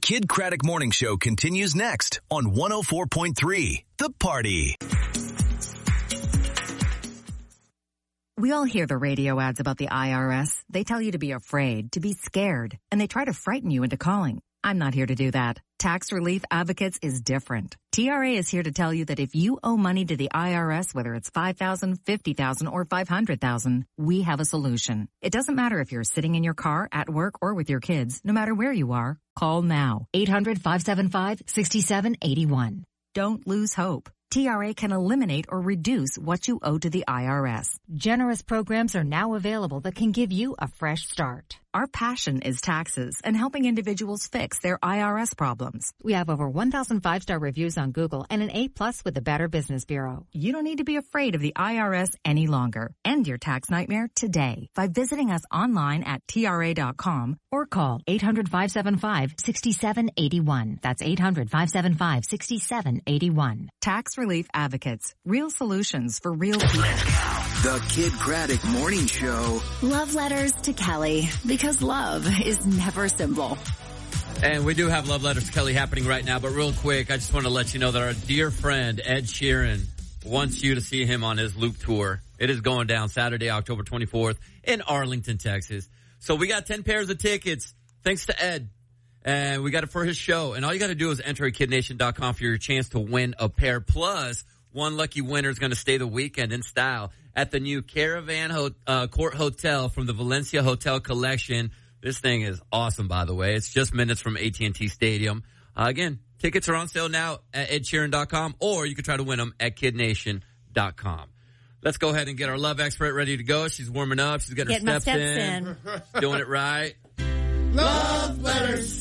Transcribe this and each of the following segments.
Kid Craddock Morning Show continues next on 104.3 The Party. We all hear the radio ads about the IRS. They tell you to be afraid, to be scared, and they try to frighten you into calling. I'm not here to do that. Tax Relief Advocates is different. TRA is here to tell you that if you owe money to the IRS, whether it's $5,000, $50,000, or $500,000, we have a solution. It doesn't matter if you're sitting in your car, at work, or with your kids. No matter where you are, call now. 800-575-6781. Don't lose hope. TRA can eliminate or reduce what you owe to the IRS. Generous programs are now available that can give you a fresh start. Our passion is taxes and helping individuals fix their IRS problems. We have over 1,000 5-star reviews on Google and an A+ with the Better Business Bureau. You don't need to be afraid of the IRS any longer. End your tax nightmare today by visiting us online at TRA.com or call 800-575-6781. That's 800-575-6781. Tax Relief Advocates. Real solutions for real people. The Kid Craddock Morning Show. Love letters to Kelly, because love is never simple. And we do have Love Letters to Kelly happening right now, but real quick, I just want to let you know that our dear friend Ed Sheeran wants you to see him on his Loop Tour. It is going down Saturday, October 24th in Arlington, Texas. So we got 10 pairs of tickets, thanks to Ed. And we got it for his show. And all you got to do is enter at KidNation.com for your chance to win a pair. Plus, one lucky winner is going to stay the weekend in style at the new Caravan Court Hotel from the Valencia Hotel Collection. This thing is awesome, by the way. It's just minutes from AT&T Stadium. Again, tickets are on sale now at EdSheeran.com, or you can try to win them at KidNation.com. Let's go ahead and get our love expert ready to go. She's warming up. She's getting her steps in. Doing it right. Love letters.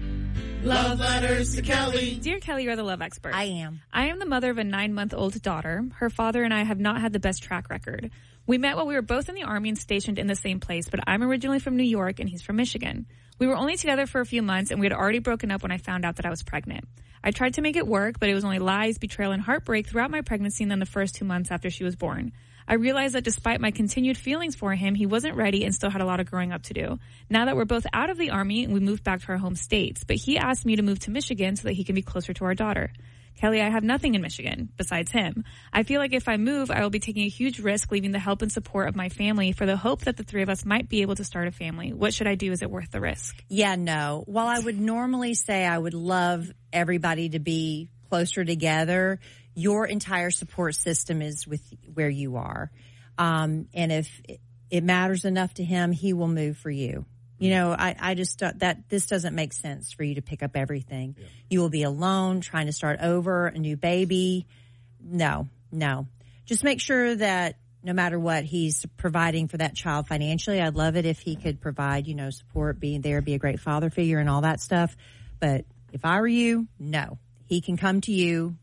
Love letters to Kelly. Dear Kelly, you're the love expert. I am. I am the mother of a 9-month-old daughter. Her father and I have not had the best track record. We met while we were both in the Army and stationed in the same place, but I'm originally from New York and he's from Michigan. We were only together for a few months and we had already broken up when I found out that I was pregnant. I tried to make it work, but it was only lies, betrayal, and heartbreak throughout my pregnancy and then the first 2 months after she was born. I realized that despite my continued feelings for him, he wasn't ready and still had a lot of growing up to do. Now that we're both out of the Army, we moved back to our home states, but he asked me to move to Michigan so that he can be closer to our daughter. Kelly, I have nothing in Michigan besides him. I feel like if I move, I will be taking a huge risk leaving the help and support of my family for the hope that the three of us might be able to start a family. What should I do? Is it worth the risk? Yeah, no. While I would normally say I would love everybody to be closer together, your entire support system is with where you are. And if it matters enough to him, he will move for you. You know, I just that this doesn't make sense for you to pick up everything. Yeah. You will be alone, trying to start over, a new baby. No. Just make sure that no matter what, he's providing for that child financially. I'd love it if he could provide, support, being there, be a great father figure and all that stuff. But if I were you, no. He can come to you.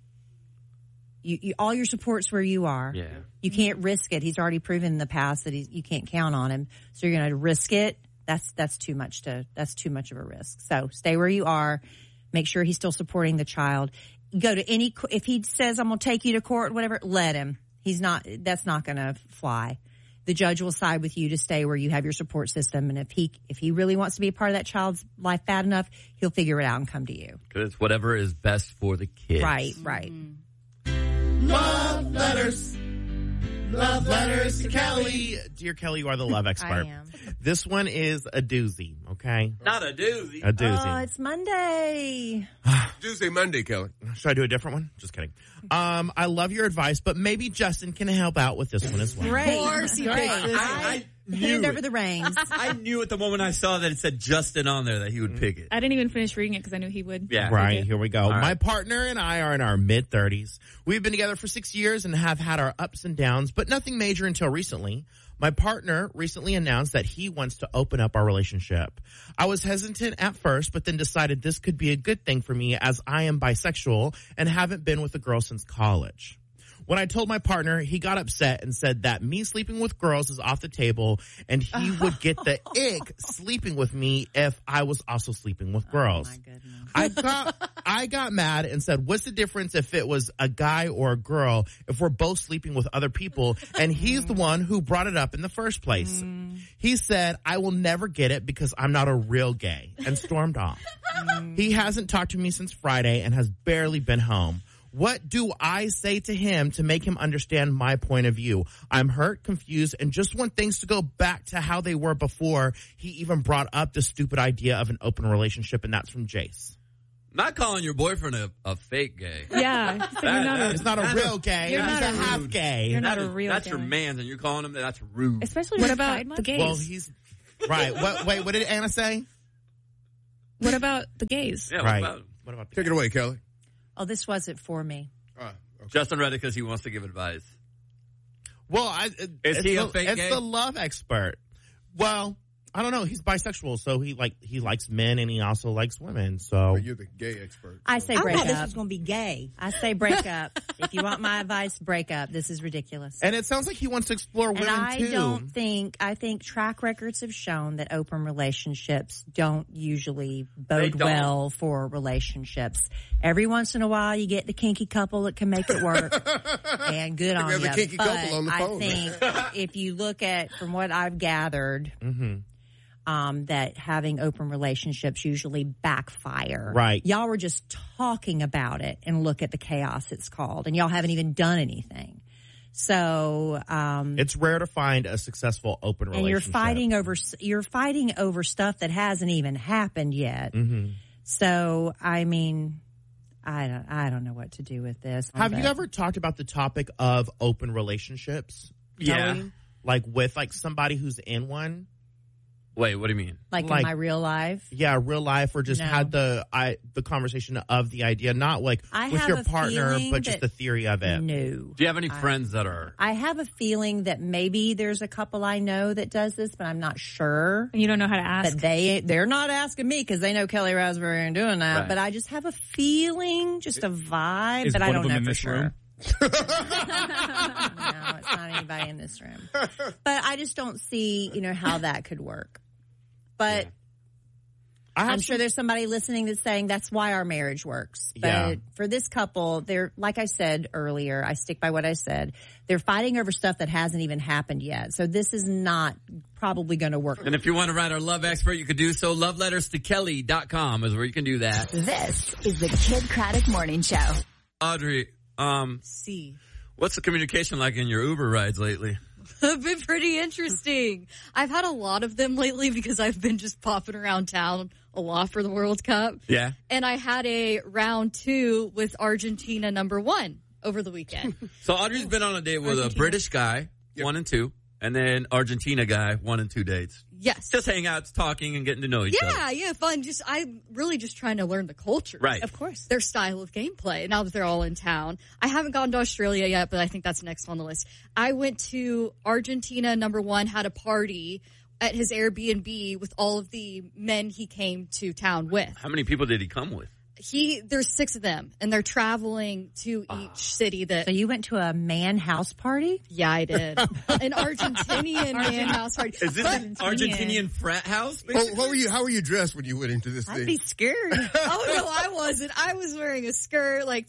You all your support's where you are. Yeah. You can't risk it. He's already proven in the past that you can't count on him. So you're going to risk it. That's too much of a risk. So stay where you are. Make sure he's still supporting the child. Go to if he says, I'm going to take you to court, whatever, let him. That's not going to fly. The judge will side with you to stay where you have your support system. And if he really wants to be a part of that child's life bad enough, he'll figure it out and come to you. Because it's whatever is best for the kid. Right. Love letters. Love letters to Kelly. Dear Kelly, you are the love expert. I am. This one is a doozy, okay? Not a doozy. A doozy. Oh, it's Monday. Tuesday, Monday, Kelly. Should I do a different one? Just kidding. I love your advice, but maybe Justin can help out with this one as well. Great. Of course you Great. can. I Hand over the reins. I knew at the moment I saw that it said Justin on there that he would pick it. I didn't even finish reading it because I knew he would. Yeah. Right, here we go. Right. My partner and I are in our mid-30s. We've been together for 6 years and have had our ups and downs, but nothing major until recently. My partner recently announced that he wants to open up our relationship. I was hesitant at first, but then decided this could be a good thing for me as I am bisexual and haven't been with a girl since college. When I told my partner, he got upset and said that me sleeping with girls is off the table and he would get the ick sleeping with me if I was also sleeping with girls. Oh my goodness. I got mad and said, what's the difference if it was a guy or a girl if we're both sleeping with other people? And he's the one who brought it up in the first place. He said, I will never get it because I'm not a real gay, and stormed off. He hasn't talked to me since Friday and has barely been home. What do I say to him to make him understand my point of view? I'm hurt, confused, and just want things to go back to how they were before he even brought up the stupid idea of an open relationship, and that's from Jace. Not calling your boyfriend a fake gay. Yeah. So It's not a real gay. He's not a a half rude. gay. You're not a real That's gay. your man, and you're calling him that. That's rude. Especially What with about Pride Month. the gays? Well, he's right. What did Anna say? What about the gays? Yeah, Right. what about Take it away, Kelly. Oh, this wasn't for me. Okay. Justin read it because he wants to give advice. Well, Is he a fake it's gay? the love expert. Well, I don't know. He's bisexual, so he likes men and he also likes women. So Well, you're the gay expert. I say I break thought this up. was going to be gay. I say break up. If you want my advice, break up. This is ridiculous. and it sounds like he wants to explore women And too. I think track records have shown that open relationships don't usually They bode don't. well for relationships. Every once in a while you get the kinky couple that can make it work. And good on have you. a kinky But couple on the phone. I think if you look at, from what I've gathered, that having open relationships usually backfire. Right. Y'all were just talking about it, and look at the chaos it's called. And y'all haven't even done anything. So, It's rare to find a successful open and relationship. you're fighting over stuff that hasn't even happened yet. So, I mean, I don't know what to do with this. Have you ever talked about the topic of open relationships? Yeah. Kelly? Like with somebody who's in one? Wait, what do you mean? like like- in my real life? Yeah, real life, or just No. had the conversation of the idea, not like I with have your a partner, feeling but just that- the theory of it. No. Do you have any friends that are? I have a feeling that maybe there's a couple I know that does this, but I'm not sure. And you don't know how to ask. But they're not asking me because they know Kelly Raspberry ain't doing that. Right. But I just have a feeling, just a vibe, Is but I one of don't them know in for this sure. room? No, it's not anybody in this room. But I just don't see, how that could work. But I'm sure there's somebody listening that's saying that's why our marriage works. But Yeah. for this couple, they're, like I said earlier, I stick by what I said. They're fighting over stuff that hasn't even happened yet. So this is not probably going to work. And if you want to write our love expert, you could do so. Loveletterstokelly.com is where you can do that. This is the Kid Craddock Morning Show. Audrey, See. what's the communication like in your Uber rides lately? Have been pretty interesting. I've had a lot of them lately because I've been just popping around town a lot for the World Cup. Yeah. And I had a round 2 with Argentina #1 over the weekend. So Audrey's been on a date with a British guy, 1 and 2, and then Argentina guy, 1 and 2 dates. Yes. Just hang out, talking, and getting to know each other. Yeah, fun. I'm really just trying to learn the culture. Right. Of course. Their style of gameplay now that they're all in town. I haven't gone to Australia yet, but I think that's next on the list. I went to Argentina #1, had a party at his Airbnb with all of the men he came to town with. How many people did he come with? There's 6 of them, and they're traveling to each city that. So you went to a man house party? Yeah, I did. An Argentinian man house party. Is this an Argentinian frat house? How were you dressed when you went into this I'd thing? be scared. Oh no, I wasn't. I was wearing a skirt. Oh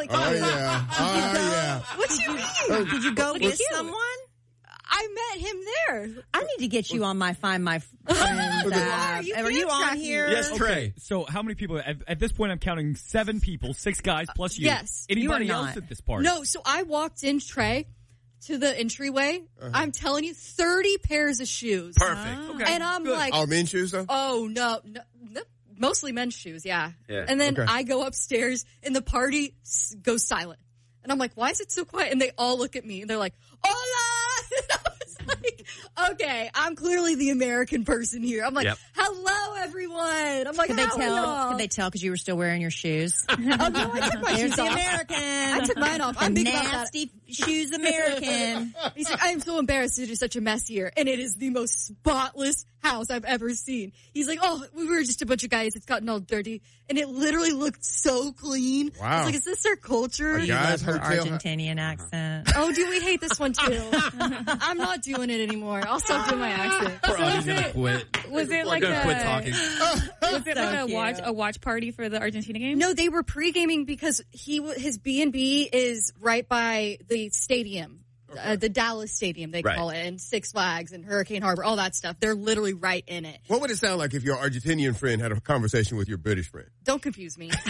yeah. What you mean? Did you go Look with at you. someone? I met him there. I need to get you on my Find My Friends app. You Are can you track on me. here? Yes, Trey. So how many people? At this point, I'm counting 7 people, 6 guys plus you. Yes. Anybody You are else not. at this party? No, so I walked in, Trey, to the entryway. I'm telling you, 30 pairs of shoes. Perfect. Okay. And I'm good. like, All men's shoes though? oh, no. Mostly men's shoes, yeah. Yeah. And then Okay. I go upstairs and the party goes silent. And I'm like, why is it so quiet? And they all look at me and they're like, hola! And I was like, okay, I'm clearly the American person here. I'm like, Yep. hello, everyone. I'm like, Could they how are tell? y'all? Could they tell because you were still wearing your shoes? Oh, no, I took my There's shoes the off. American. I took mine off. I'm big about that. nasty shoes American. He's like, I am so embarrassed. It is such a mess here. And it is the most spotless house I've ever seen. He's like, oh, we were just a bunch of guys. It's gotten all dirty. And it literally looked so clean. Wow. I was like, is this their culture? Are you guys Her hotel? Argentinian accent. Oh, do we hate this one too? I'm not doing it anymore. I'll stop doing my accent. Poor Audrey's gonna quit. Was it like gonna quit a- talking. Was it like a watch party for the Argentina game? No, they were pre-gaming because his B&B is right by the stadium. The Dallas Stadium, they call it, and Six Flags and Hurricane Harbor, all that stuff. They're literally right in it. What would it sound like if your Argentinian friend had a conversation with your British friend? Don't confuse me.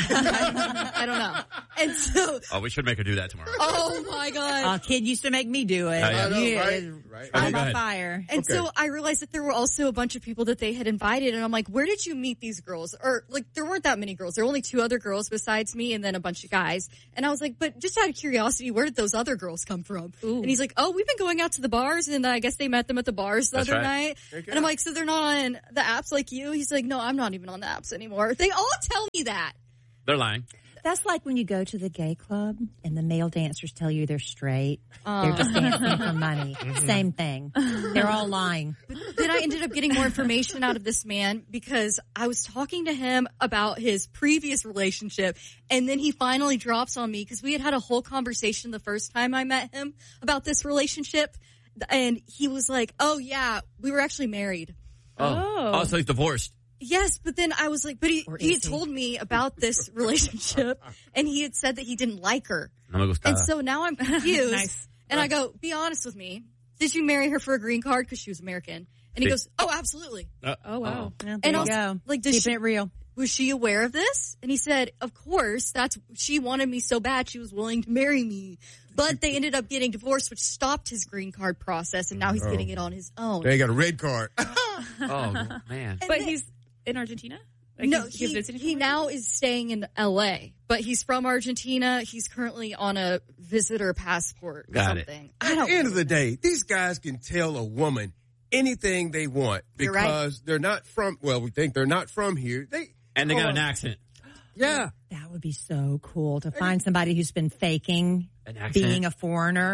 I don't know. And so... Oh, we should make her do that tomorrow. Oh, my God. Kid used to make me do it. I know, right? I'm on fire. And so I realized that there were also a bunch of people that they had invited, and I'm like, where did you meet these girls? Or, like, there weren't that many girls. There were only 2 other girls besides me and then a bunch of guys. And I was like, but just out of curiosity, where did those other girls come from? Ooh. And he's like, oh, we've been going out to the bars, and I guess they met them at the bars the other night. And I'm like, so they're not on the apps like you? He's like, no, I'm not even on the apps anymore. They all tell me that. They're lying. That's like when you go to the gay club and the male dancers tell you they're straight. They're just dancing for money. Same thing. They're all lying. But then I ended up getting more information out of this man because I was talking to him about his previous relationship, and then he finally drops on me because we had a whole conversation the first time I met him about this relationship, and he was like, oh, yeah, we were actually married. Oh, so he's divorced. Yes, but then I was like, but he had told me about this relationship, and he had said that he didn't like her. And so now I'm confused. Nice. And I go, be honest with me. Did you marry her for a green card? Because she was American. And he goes, oh, absolutely. Oh, wow. Well, there you go. Like, keeping it real. Was she aware of this? And he said, of course. She wanted me so bad she was willing to marry me. But they ended up getting divorced, which stopped his green card process, and now he's getting it on his own. They got a red card. Oh, man. But he's in Argentina? Like no, he now is staying in L.A., but he's from Argentina. He's currently on a visitor passport or something. At the end of the day, these guys can tell a woman anything they want because they're not from, well, we think they're not from here. And they got an accent. Yeah. That would be so cool to find somebody who's been faking being a foreigner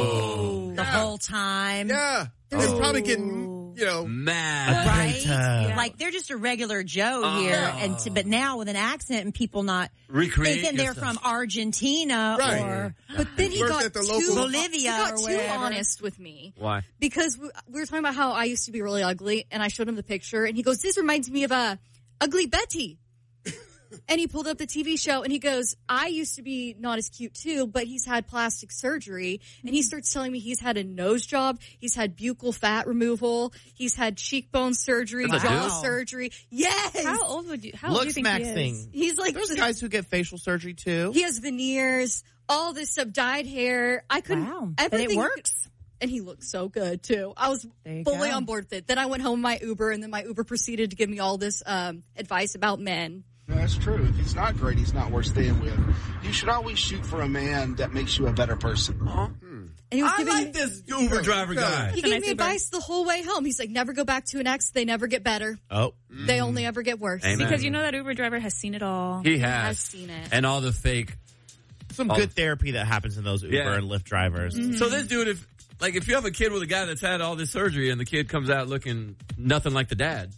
the whole time. Yeah. They're probably getting, mad. Right? Like they're just a regular Joe here, but now with an accent and people not thinking they're from Argentina or. But then he got Bolivia too honest with me. Why? Because we were talking about how I used to be really ugly, and I showed him the picture, and he goes, "This reminds me of Ugly Betty." And he pulled up the TV show, and he goes, I used to be not as cute, too, but he's had plastic surgery. And he starts telling me he's had a nose job, he's had buccal fat removal, he's had cheekbone surgery, jaw surgery. Yes! How old do you think he is? He's like... There's guys who get facial surgery, too. He has veneers, all this stuff, dyed hair. I couldn't... Wow. But it works. And he looked so good, too. I was fully on board with it. Then I went home in my Uber, and then my Uber proceeded to give me all this advice about men. That's true. If he's not great, he's not worth staying with. You should always shoot for a man that makes you a better person. And he was giving me this Uber driver guy. He gave me advice the whole way home. He's like, never go back to an ex. They never get better. Oh. They only ever get worse. Amen. Because you know that Uber driver has seen it all. He has seen it. And all the fake. Some good therapy that happens in those Uber and Lyft drivers. Mm-hmm. So this dude, if you have a kid with a guy that's had all this surgery and the kid comes out looking nothing like the dad,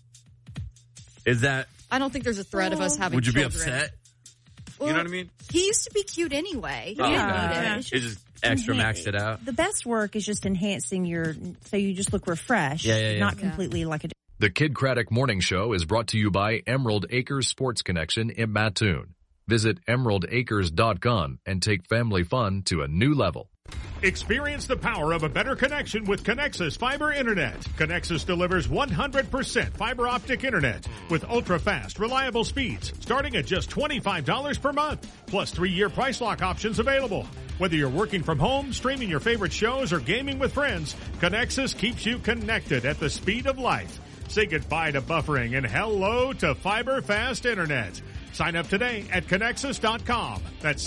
is that... I don't think there's a threat of us having Would you children. be upset? Well, you know what I mean? He used to be cute anyway. It just extra maxed it out. The best work is just enhancing so you just look refreshed. Not completely like a... The Kid Craddock Morning Show is brought to you by Emerald Acres Sports Connection in Mattoon. Visit emeraldacres.com and take family fun to a new level. Experience the power of a better connection with Connexus Fiber Internet. Connexus delivers 100% fiber optic internet with ultra-fast, reliable speeds starting at just $25 per month, plus 3-year price lock options available. Whether you're working from home, streaming your favorite shows, or gaming with friends, Connexus keeps you connected at the speed of light. Say goodbye to buffering and hello to fiber fast internet. Sign up today at Connexus.com. That's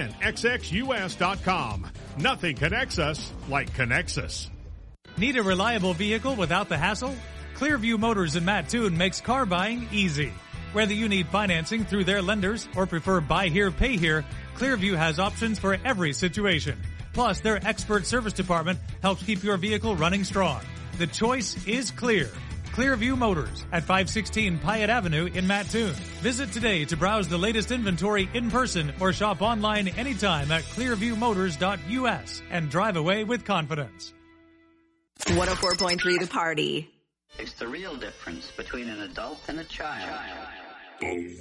CONXXUS.com. Nothing connects us like Connexus. Need a reliable vehicle without the hassle? Clearview Motors in Mattoon makes car buying easy. Whether you need financing through their lenders or prefer buy here, pay here, Clearview has options for every situation. Plus, their expert service department helps keep your vehicle running strong. The choice is clear. Clearview Motors at 516 Pyatt Avenue in Mattoon. Visit today to browse the latest inventory in person or shop online anytime at clearviewmotors.us and drive away with confidence. 104.3 The Party. It's the real difference between an adult and a child.